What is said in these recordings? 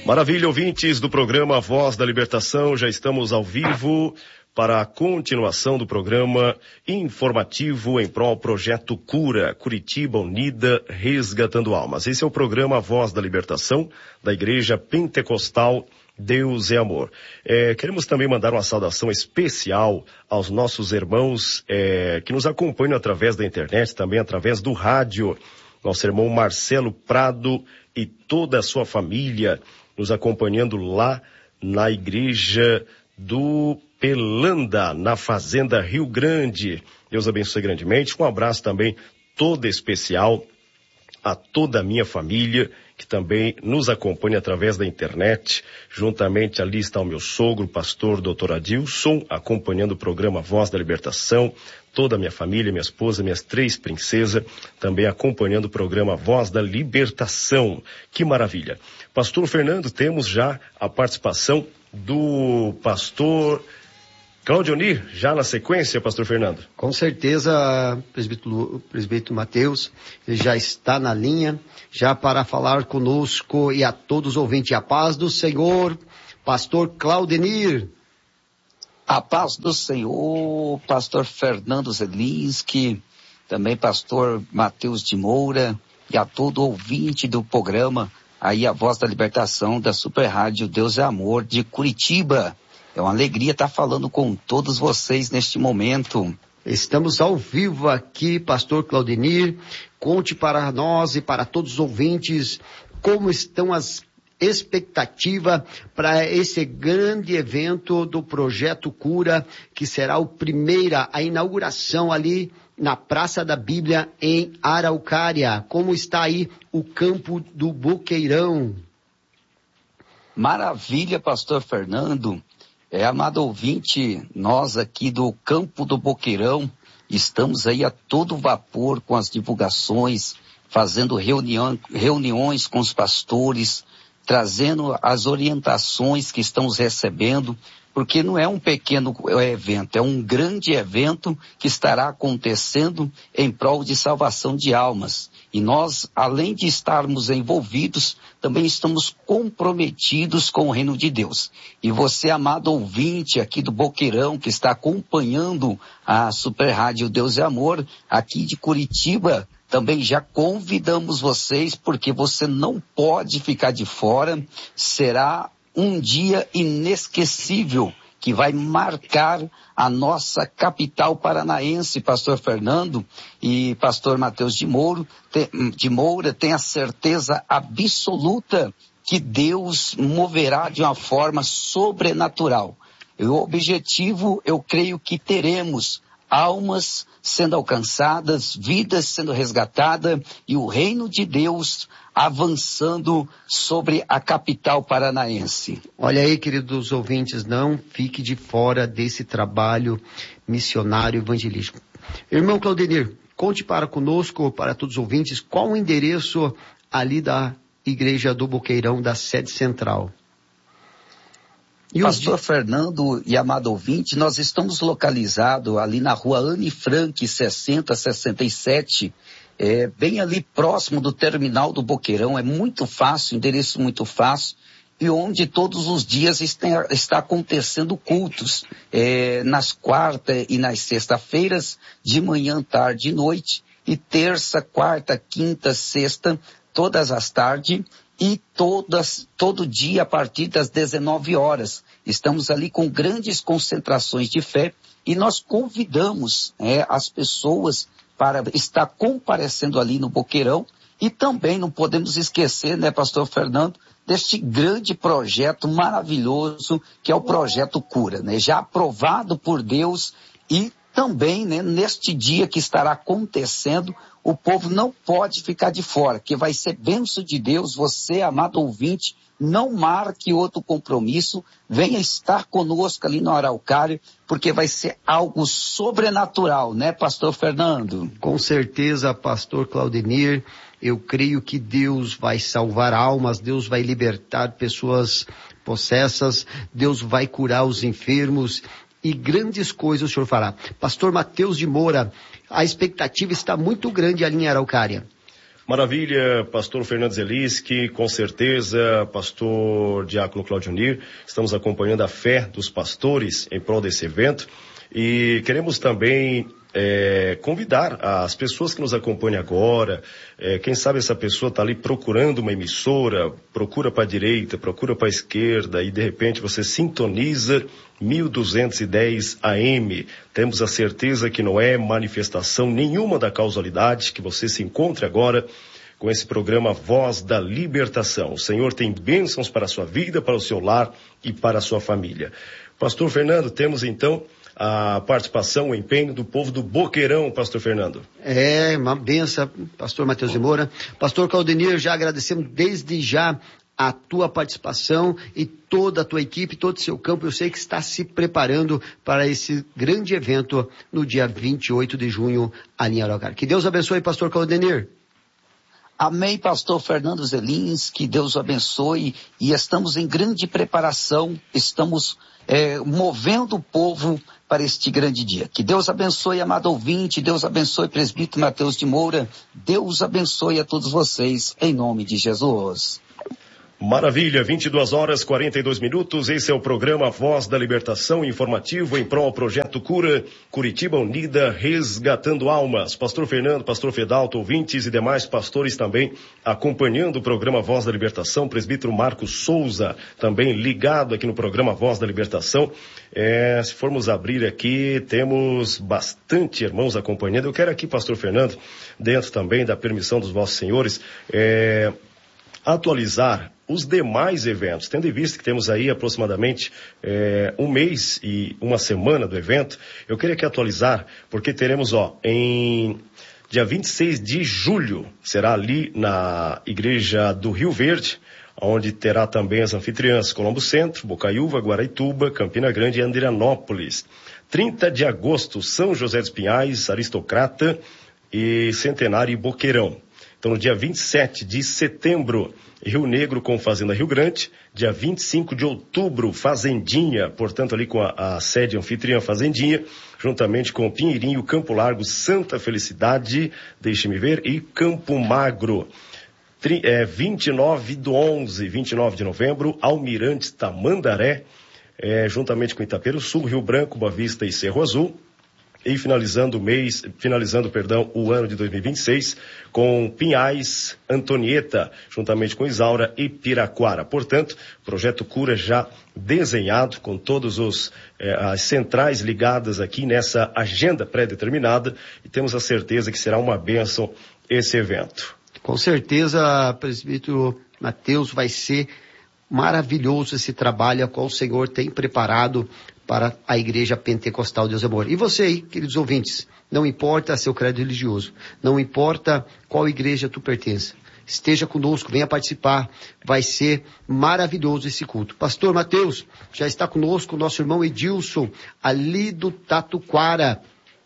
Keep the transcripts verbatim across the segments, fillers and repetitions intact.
Maravilha, ouvintes do programa Voz da Libertação, já estamos ao vivo para a continuação do programa informativo em prol Projeto Cura, Curitiba Unida, Resgatando Almas. Esse é o programa Voz da Libertação da Igreja Pentecostal Deus é Amor. É, queremos também mandar uma saudação especial aos nossos irmãos é, que nos acompanham através da internet, também através do rádio. Nosso irmão Marcelo Prado e toda a sua família nos acompanhando lá na igreja do Pelanda, na Fazenda Rio Grande. Deus abençoe grandemente. Um abraço também todo especial a toda a minha família, que também nos acompanha através da internet. Juntamente ali está o meu sogro, o pastor doutor Adilson, acompanhando o programa Voz da Libertação. Toda a minha família, minha esposa, minhas três princesas, também acompanhando o programa Voz da Libertação. Que maravilha. Pastor Fernando, temos já a participação do pastor Claudionir, já na sequência, pastor Fernando. Com certeza, presbítero, presbítero Mateus, ele já está na linha, já para falar conosco e a todos os ouvintes. A paz do Senhor, pastor Claudionir. A paz do Senhor, pastor Fernando Zelinski, também pastor Mateus de Moura, e a todo ouvinte do programa, aí a Voz da Libertação da Super Rádio Deus é Amor de Curitiba. É uma alegria estar falando com todos vocês neste momento. Estamos ao vivo aqui, pastor Claudionir. Conte para nós e para todos os ouvintes como estão as expectativas para esse grande evento do Projeto Cura, que será o primeira, a inauguração ali na Praça da Bíblia em Araucária. Como está aí o campo do Boqueirão? Maravilha, pastor Fernando. É, amado ouvinte, nós aqui do Campo do Boqueirão estamos aí a todo vapor com as divulgações, fazendo reunião, reuniões com os pastores, trazendo as orientações que estamos recebendo, porque não é um pequeno evento, é um grande evento que estará acontecendo em prol de salvação de almas. E nós, além de estarmos envolvidos, também estamos comprometidos com o reino de Deus. E você, amado ouvinte aqui do Boqueirão, que está acompanhando a Super Rádio Deus é Amor, aqui de Curitiba, também já convidamos vocês, porque você não pode ficar de fora. Será um dia inesquecível que vai marcar a nossa capital paranaense, pastor Fernando e pastor Mateus de Moura, de Moura, tem a certeza absoluta que Deus moverá de uma forma sobrenatural. E o objetivo, eu creio que teremos almas sendo alcançadas, vidas sendo resgatadas e o reino de Deus avançando sobre a capital paranaense. Olha aí, queridos ouvintes, não fique de fora desse trabalho missionário evangelístico. Irmão Claudionir, conte para conosco, para todos os ouvintes, qual o endereço ali da Igreja do Boqueirão, da sede central. E pastor os... Fernando e amado ouvinte, nós estamos localizados ali na rua Anne Frank, sessenta, sessenta e sete, é, bem ali próximo do terminal do Boqueirão. É muito fácil, endereço muito fácil, e onde todos os dias está, está acontecendo cultos, é, nas quartas e nas sextas-feiras, de manhã, tarde e noite, e terça, quarta, quinta, sexta, todas as tardes, e todas, todo dia a partir das dezenove horas. Estamos ali com grandes concentrações de fé e nós convidamos é, as pessoas para estar comparecendo ali no Boqueirão. E também não podemos esquecer, né, pastor Fernando, deste grande projeto maravilhoso que é o Projeto Cura, né, já aprovado por Deus. E também, né, neste dia que estará acontecendo, o povo não pode ficar de fora, que vai ser bênção de Deus. Você, amado ouvinte, não marque outro compromisso, venha estar conosco ali no Araucária, porque vai ser algo sobrenatural, né, pastor Fernando? Com certeza, pastor Claudionir, eu creio que Deus vai salvar almas, Deus vai libertar pessoas possessas, Deus vai curar os enfermos, e grandes coisas o senhor fará. Pastor Mateus de Moura, a expectativa está muito grande ali em Araucária. Maravilha, pastor Fernando Zelinski, com certeza, pastor Diácono Claudionir, estamos acompanhando a fé dos pastores em prol desse evento e queremos também é, convidar as pessoas que nos acompanham agora, é, quem sabe essa pessoa está ali procurando uma emissora, procura para a direita, procura para a esquerda e de repente você sintoniza mil duzentos e dez A M. Temos a certeza que não é manifestação nenhuma da causalidade, que você se encontre agora com esse programa Voz da Libertação. O Senhor tem bênçãos para a sua vida, para o seu lar e para a sua família. Pastor Fernando, temos então a participação, o empenho do povo do Boqueirão, pastor Fernando. É, uma benção, pastor Matheus de Moura. Pastor Claudionir, já agradecemos desde já a tua participação e toda a tua equipe, todo o seu campo. Eu sei que está se preparando para esse grande evento no dia vinte e oito de junho ali em Araucária. Que Deus abençoe, pastor Claudionir. Amém, pastor Fernando Zelins, que Deus abençoe, e estamos em grande preparação, estamos é, movendo o povo para este grande dia. Que Deus abençoe, amado ouvinte, Deus abençoe, presbítero Matheus de Moura, Deus abençoe a todos vocês, em nome de Jesus. Maravilha, vinte e duas horas, quarenta e dois minutos, esse é o programa Voz da Libertação, informativo em prol ao Projeto Cura, Curitiba Unida, resgatando almas. Pastor Fernando, pastor Fedalto, ouvintes e demais pastores também acompanhando o programa Voz da Libertação, presbítero Marcos Souza também ligado aqui no programa Voz da Libertação. É, se formos abrir aqui, temos bastante irmãos acompanhando. Eu quero aqui, pastor Fernando, dentro também da permissão dos vossos senhores, é, atualizar os demais eventos, tendo em vista que temos aí aproximadamente é, um mês e uma semana do evento. Eu queria aqui atualizar, porque teremos, ó, em dia vinte e seis de julho, será ali na Igreja do Rio Verde, onde terá também as anfitriãs Colombo Centro, Bocaiúva, Guaraituba, Campina Grande e Andrianópolis. trinta de agosto, São José dos Pinhais, Aristocrata e Centenário e Boqueirão. Então, no dia vinte e sete de setembro, Rio Negro com Fazenda Rio Grande. Dia vinte e cinco de outubro, Fazendinha, portanto ali com a, a sede anfitriã Fazendinha, juntamente com Pinheirinho, Campo Largo, Santa Felicidade, deixe-me ver, e Campo Magro. Tri, é, vinte e nove do onze, vinte e nove de novembro, Almirantes Tamandaré, é, juntamente com Itapeiro Sul, Rio Branco, Boa Vista e Cerro Azul. E finalizando o mês, finalizando, perdão, o ano de dois mil e vinte e seis, com Pinhais, Antonieta, juntamente com Isaura e Piraquara. Portanto, projeto Cura já desenhado, com todos os eh, as centrais ligadas aqui nessa agenda pré-determinada, e temos a certeza que será uma bênção esse evento. Com certeza, presbítero Matheus, vai ser maravilhoso esse trabalho a qual o Senhor tem preparado para a Igreja Pentecostal Deus é Amor. E você aí, queridos ouvintes, não importa seu credo religioso, não importa qual igreja tu pertença, esteja conosco, venha participar, vai ser maravilhoso esse culto. Pastor Matheus, já está conosco o nosso irmão Edilson, ali do Tatuquara.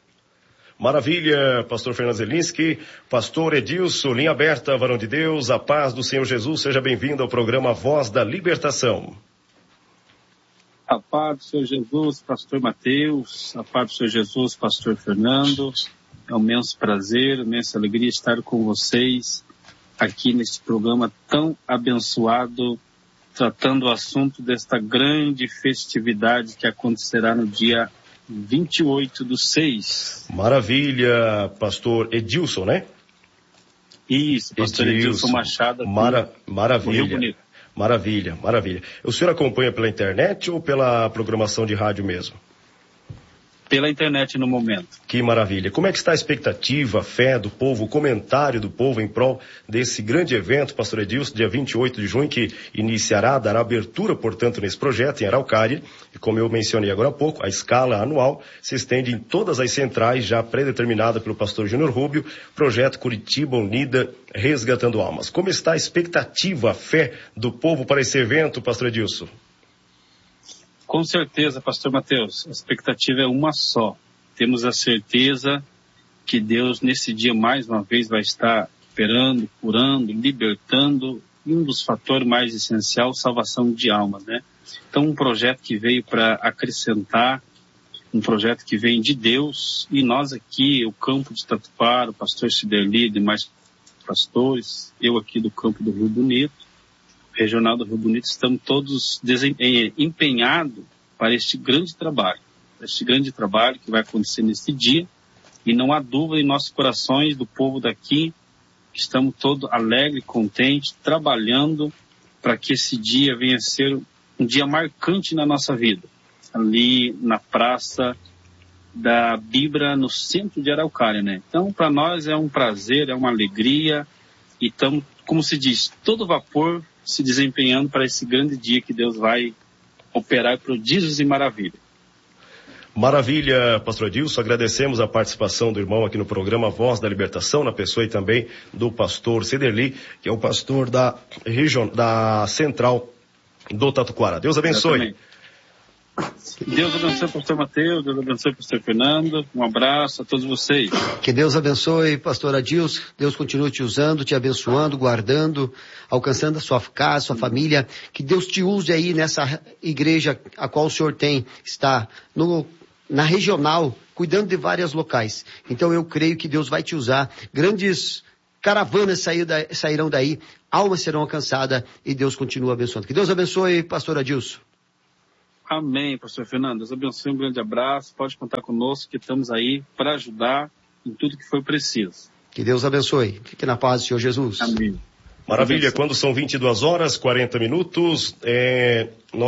Maravilha, pastor Fernando Zelinski, pastor Edilson, linha aberta, varão de Deus, a paz do Senhor Jesus, seja bem-vindo ao programa Voz da Libertação. A paz do Senhor Jesus, pastor Matheus, a paz do Senhor Jesus, pastor Fernando, é um imenso prazer, imensa alegria estar com vocês aqui neste programa tão abençoado, tratando o assunto desta grande festividade que acontecerá no dia vinte e oito do seis. Maravilha, pastor Edilson, né? Isso, pastor Edilson, Edilson Machado. Mara, maravilha. Rio Bonito. Maravilha, maravilha. O senhor acompanha pela internet ou pela programação de rádio mesmo? Pela internet no momento. Que maravilha. Como é que está a expectativa, a fé do povo, o comentário do povo em prol desse grande evento, pastor Edilson, dia vinte e oito de junho, que iniciará, dará abertura, portanto, nesse projeto em Araucária. E como eu mencionei agora há pouco, a escala anual se estende em todas as centrais, já predeterminada pelo pastor Júnior Rubio, projeto Curitiba Unida, resgatando almas. Como está a expectativa, a fé do povo para esse evento, pastor Edilson? Com certeza, pastor Matheus, a expectativa é uma só. Temos a certeza que Deus nesse dia mais uma vez vai estar operando, curando, libertando, e um dos fatores mais essenciais, salvação de almas, né? Então, um projeto que veio para acrescentar, um projeto que vem de Deus, e nós aqui, o campo de Tatuquara, o pastor Ciderli e demais pastores, eu aqui do campo do Rio Bonito, regional do Rio Bonito, estamos todos empenhados para este grande trabalho, este grande trabalho que vai acontecer neste dia, e não há dúvida em nossos corações do povo daqui, estamos todos alegres, contentes, trabalhando para que esse dia venha a ser um dia marcante na nossa vida, ali na Praça da Bíblia, no centro de Araucária, né? Então, para nós é um prazer, é uma alegria, e estamos, como se diz, todo vapor se desempenhando para esse grande dia que Deus vai operar prodígios e maravilhas. Maravilha, pastor Adilson, agradecemos a participação do irmão aqui no programa Voz da Libertação, na pessoa e também do pastor Cederli, que é o pastor da região, da Central do Tatuquara. Deus abençoe. Exatamente. Deus abençoe o pastor Mateus, Deus abençoe o pastor Fernando, um abraço a todos vocês. Que Deus abençoe, pastor Adilson, Deus continue te usando, te abençoando, guardando, alcançando a sua casa, a sua família, que Deus te use aí nessa igreja a qual o senhor tem, está no, na regional, cuidando de vários locais. Então eu creio que Deus vai te usar, grandes caravanas sair da, sairão daí, almas serão alcançadas e Deus continua abençoando. Que Deus abençoe, pastor Adilson. Amém, pastor Fernando. Deus abençoe, um grande abraço. Pode contar conosco que estamos aí para ajudar em tudo que for preciso. Que Deus abençoe. Fique na paz do Senhor Jesus. Amém. Maravilha. Quando são vinte e duas horas, quarenta minutos, é,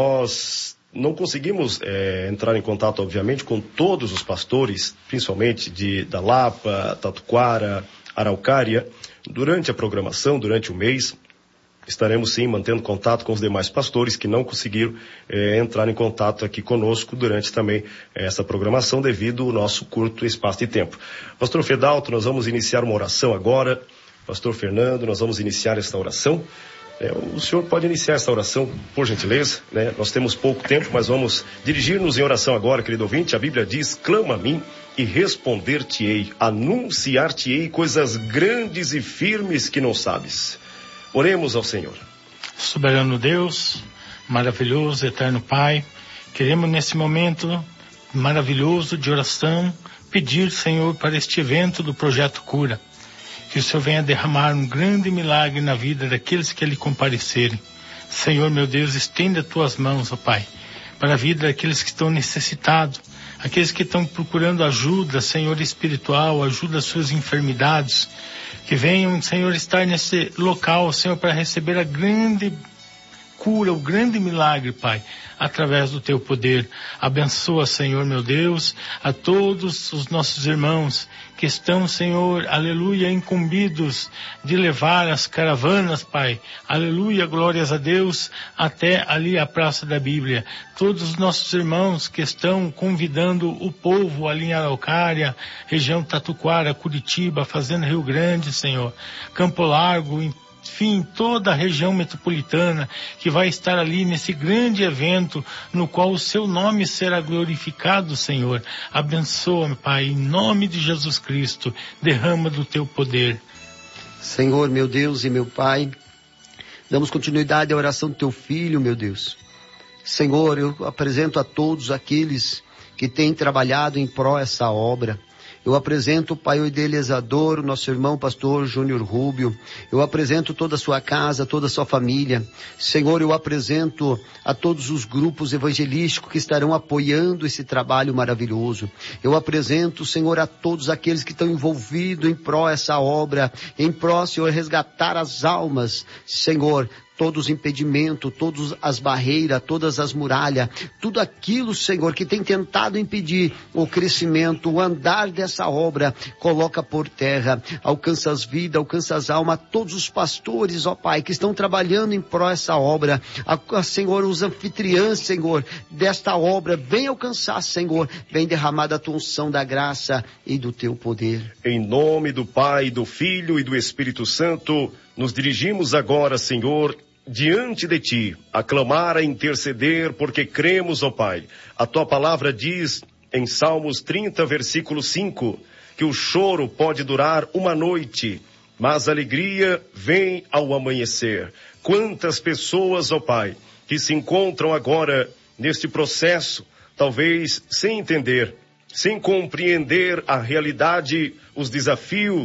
nós não conseguimos é, entrar em contato, obviamente, com todos os pastores, principalmente de, da Lapa, Tatuquara, Araucária, durante a programação, durante o mês. Estaremos sim mantendo contato com os demais pastores que não conseguiram eh, entrar em contato aqui conosco durante também eh, essa programação devido ao nosso curto espaço de tempo. Pastor Fedalto, nós vamos iniciar uma oração agora. Pastor Fernando, nós vamos iniciar esta oração. Eh, o senhor pode iniciar esta oração, por gentileza, né? Nós temos pouco tempo, mas vamos dirigir-nos em oração agora, querido ouvinte. A Bíblia diz, clama a mim e responder-te-ei, anunciar-te-ei coisas grandes e firmes que não sabes. Oremos ao Senhor. Soberano Deus, maravilhoso, eterno Pai, queremos nesse momento maravilhoso de oração pedir, Senhor, para este evento do Projeto Cura, que o Senhor venha derramar um grande milagre na vida daqueles que ali comparecerem. Senhor, meu Deus, estenda as tuas mãos, ó Pai, para a vida daqueles que estão necessitados, aqueles que estão procurando ajuda, Senhor, espiritual, ajuda às suas enfermidades, que venham, Senhor, estar nesse local, Senhor, para receber a grande cura, o grande milagre, Pai, através do Teu poder. Abençoa, Senhor, meu Deus, a todos os nossos irmãos que estão, Senhor, aleluia, incumbidos de levar as caravanas, Pai, aleluia, glórias a Deus, até ali a Praça da Bíblia. Todos os nossos irmãos que estão convidando o povo ali em Araucária, região Tatuquara, Curitiba, Fazenda Rio Grande, Senhor, Campo Largo, enfim, toda a região metropolitana que vai estar ali nesse grande evento no qual o seu nome será glorificado, Senhor. Abençoa, Pai, em nome de Jesus Cristo, derrama do teu poder. Senhor, meu Deus e meu Pai, damos continuidade à oração do teu filho, meu Deus. Senhor, eu apresento a todos aqueles que têm trabalhado em pró essa obra. Eu apresento o pai o idealizador, o nosso irmão pastor Júnior Rubio. Eu apresento toda a sua casa, toda a sua família. Senhor, eu apresento a todos os grupos evangelísticos que estarão apoiando esse trabalho maravilhoso. Eu apresento, Senhor, a todos aqueles que estão envolvidos em pró essa obra, em pró, Senhor, resgatar as almas, Senhor, todos os impedimentos, todas as barreiras, todas as muralhas, tudo aquilo, Senhor, que tem tentado impedir o crescimento, o andar dessa obra, coloca por terra, alcança as vidas, alcança as almas, todos os pastores, ó Pai, que estão trabalhando em pró essa obra, a, a, Senhor, os anfitriãs, Senhor, desta obra, vem alcançar, Senhor, vem derramar da tua unção, da graça e do teu poder. Em nome do Pai, do Filho e do Espírito Santo, nos dirigimos agora, Senhor, diante de ti, a clamar, a interceder, porque cremos, ó Pai. A tua palavra diz em Salmos trinta, versículo cinco, que o choro pode durar uma noite, mas a alegria vem ao amanhecer. Quantas pessoas, ó Pai, que se encontram agora neste processo, talvez sem entender, sem compreender a realidade, os desafios,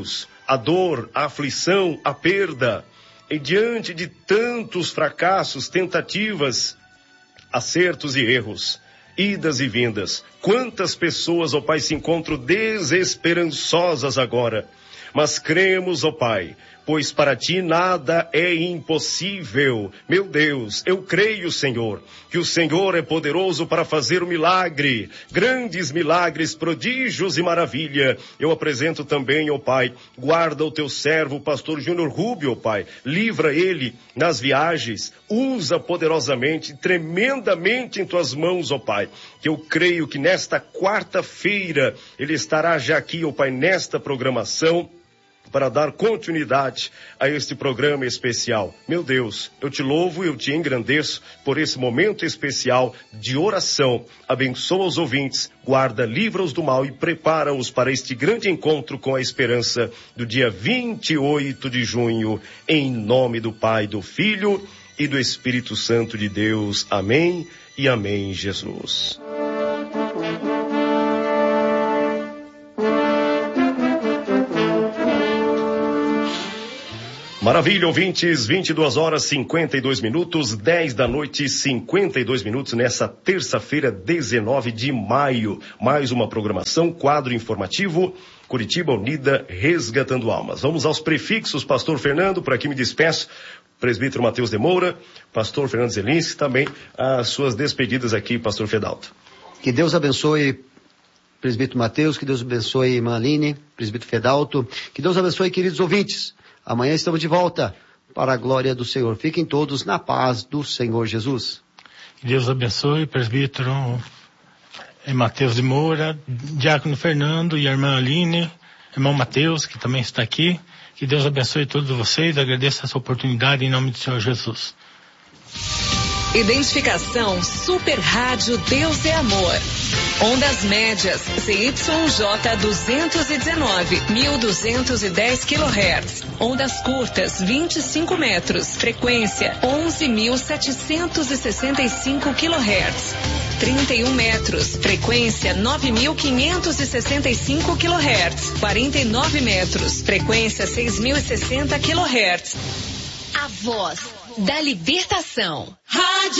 a dor, a aflição, a perda. E diante de tantos fracassos, tentativas, acertos e erros, idas e vindas, quantas pessoas, ó Pai, se encontram desesperançosas agora. Mas cremos, ó Pai, pois para ti nada é impossível. Meu Deus, eu creio, Senhor, que o Senhor é poderoso para fazer o milagre, grandes milagres, prodígios e maravilha. Eu apresento também, ó Pai, guarda o teu servo, o pastor Júnior Rubio, ó Pai, livra ele nas viagens, usa poderosamente, tremendamente em tuas mãos, ó Pai, que eu creio que nesta quarta-feira ele estará já aqui, ó Pai, nesta programação, para dar continuidade a este programa especial. Meu Deus, eu te louvo e eu te engrandeço por esse momento especial de oração. Abençoa os ouvintes, guarda, livra-os do mal e prepara-os para este grande encontro com a esperança do dia vinte e oito de junho, em nome do Pai, do Filho e do Espírito Santo de Deus. Amém e amém, Jesus. Maravilha, ouvintes, vinte e duas horas, cinquenta e dois minutos, dez da noite, cinquenta e dois minutos, nessa terça-feira, dezenove de maio. Mais uma programação, quadro informativo, Curitiba Unida, resgatando almas. Vamos aos prefixos, pastor Fernando, por aqui me despeço, presbítero Matheus de Moura, pastor Fernando Zelinski, também as suas despedidas aqui, pastor Fedalto. Que Deus abençoe, presbítero Matheus, que Deus abençoe, irmã Aline, presbítero Fedalto, que Deus abençoe, queridos ouvintes. Amanhã estamos de volta para a glória do Senhor. Fiquem todos na paz do Senhor Jesus. Que Deus abençoe, presbítero Matheus de Moura, diácono Fernando e a irmã Aline, irmão Matheus, que também está aqui. Que Deus abençoe todos vocês. Agradeço essa oportunidade em nome do Senhor Jesus. Identificação Super Rádio Deus é Amor. Ondas médias C Y J duzentos e dezenove, mil duzentos e dez quilohertz. Ondas curtas vinte e cinco metros. Frequência onze mil setecentos e sessenta e cinco quilohertz. trinta e um metros. Frequência nove mil quinhentos e sessenta e cinco quilohertz. quarenta e nove metros. Frequência seis mil e sessenta quilohertz. A voz da libertação. Rádio